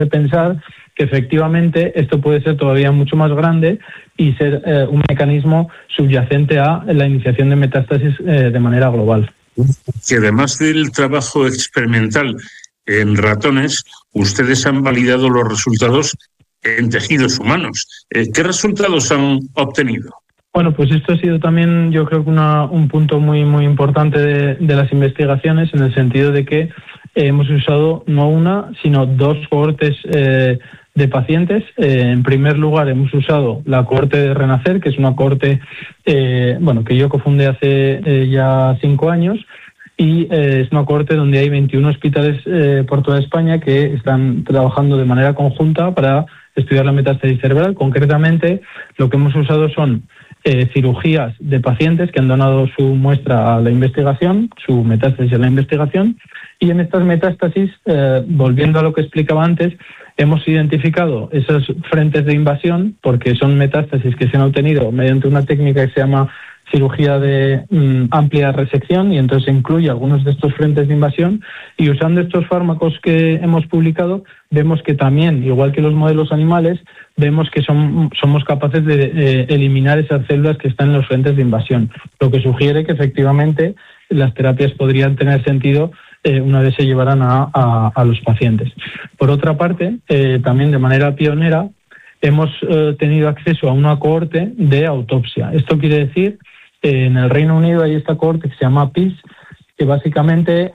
pensar que efectivamente esto puede ser todavía mucho más grande y ser un mecanismo subyacente a la iniciación de metástasis de manera global. Que además del trabajo experimental en ratones, ustedes han validado los resultados en tejidos humanos. ¿Qué resultados han obtenido? Bueno, pues esto ha sido también, yo creo que un punto muy importante de las investigaciones, en el sentido de que hemos usado no una, sino dos cohortes de pacientes. En primer lugar, hemos usado la cohorte de Renacer, que es una cohorte que yo cofundé hace ya 5 años, y es una cohorte donde hay 21 hospitales por toda España que están trabajando de manera conjunta para estudiar la metástasis cerebral. Concretamente, lo que hemos usado son cirugías de pacientes que han donado su muestra a la investigación, su metástasis a la investigación, y en estas metástasis, volviendo a lo que explicaba antes, hemos identificado esos frentes de invasión, porque son metástasis que se han obtenido mediante una técnica que se llama cirugía de amplia resección, y entonces incluye algunos de estos frentes de invasión, y usando estos fármacos que hemos publicado, vemos que también, igual que los modelos animales, vemos que somos capaces de eliminar esas células que están en los frentes de invasión, lo que sugiere que efectivamente las terapias podrían tener sentido una vez se llevaran a los pacientes. Por otra parte, también de manera pionera, hemos tenido acceso a una cohorte de autopsia. Esto quiere decir, en el Reino Unido hay esta cohorte que se llama PIS, que básicamente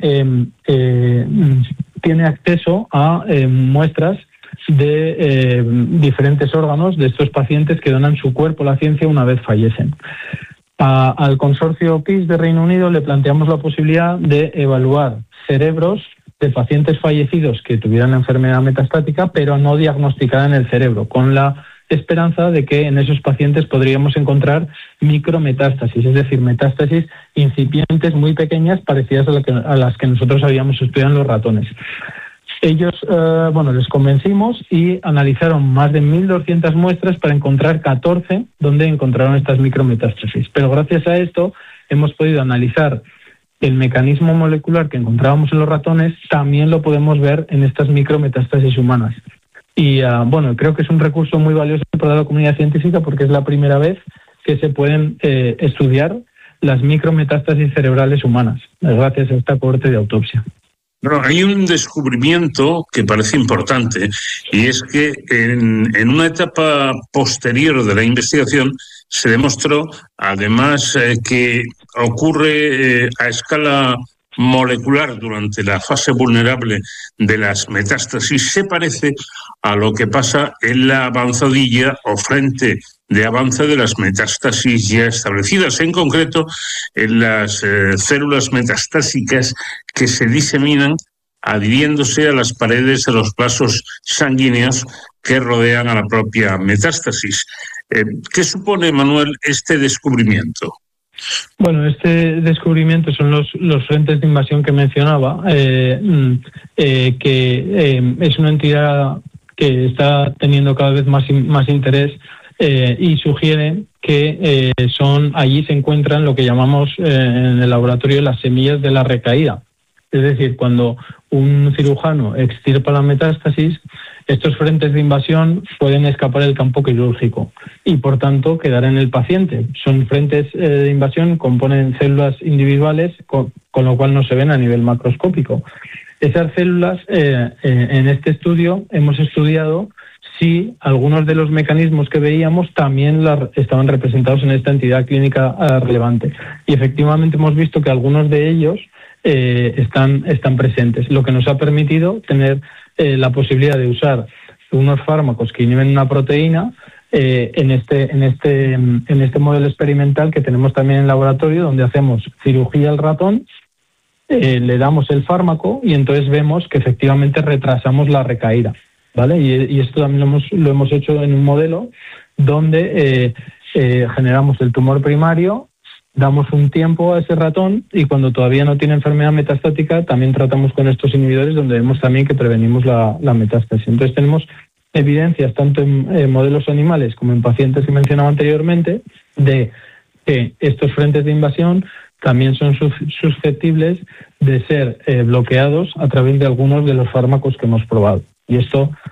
tiene acceso a muestras de diferentes órganos de estos pacientes que donan su cuerpo a la ciencia una vez fallecen. Al consorcio PIS de Reino Unido le planteamos la posibilidad de evaluar cerebros de pacientes fallecidos que tuvieran enfermedad metastática pero no diagnosticada en el cerebro, con la esperanza de que en esos pacientes podríamos encontrar micrometástasis, es decir, metástasis incipientes muy pequeñas parecidas a las que nosotros habíamos estudiado en los ratones. Ellos, les convencimos y analizaron más de 1.200 muestras para encontrar 14 donde encontraron estas micrometástasis. Pero gracias a esto hemos podido analizar el mecanismo molecular que encontrábamos en los ratones, también lo podemos ver en estas micrometástasis humanas. Y creo que es un recurso muy valioso para la comunidad científica porque es la primera vez que se pueden estudiar las micrometástasis cerebrales humanas, gracias a esta cohorte de autopsia. Bueno, hay un descubrimiento que parece importante, y es que en una etapa posterior de la investigación se demostró, además, que ocurre a escala molecular durante la fase vulnerable de las metástasis. Se parece a lo que pasa en la avanzadilla o frente de avance de las metástasis ya establecidas, en concreto en las células metastásicas que se diseminan adhiriéndose a las paredes de los vasos sanguíneos que rodean a la propia metástasis. ¿Qué supone, Manuel, este descubrimiento? Bueno, este descubrimiento son los frentes de invasión que mencionaba, que es una entidad que está teniendo cada vez más interés y sugiere que allí se encuentran lo que llamamos en el laboratorio las semillas de la recaída. Es decir, cuando un cirujano extirpa la metástasis, estos frentes de invasión pueden escapar del campo quirúrgico y, por tanto, quedar en el paciente. Son frentes de invasión, componen células individuales, con lo cual no se ven a nivel macroscópico. Esas células, en este estudio, hemos estudiado si algunos de los mecanismos que veíamos también estaban representados en esta entidad clínica relevante. Y efectivamente hemos visto que algunos de ellos están presentes, lo que nos ha permitido tener la posibilidad de usar unos fármacos que inhiben una proteína en este modelo experimental que tenemos también en laboratorio, donde hacemos cirugía al ratón, le damos el fármaco y entonces vemos que efectivamente retrasamos la recaída, ¿vale? Y esto también lo hemos hecho en un modelo donde generamos el tumor primario, damos un tiempo a ese ratón y cuando todavía no tiene enfermedad metastática también tratamos con estos inhibidores, donde vemos también que prevenimos la metástasis. Entonces tenemos evidencias tanto en modelos animales como en pacientes que mencionaba anteriormente de que estos frentes de invasión también son susceptibles de ser bloqueados a través de algunos de los fármacos que hemos probado. Y esto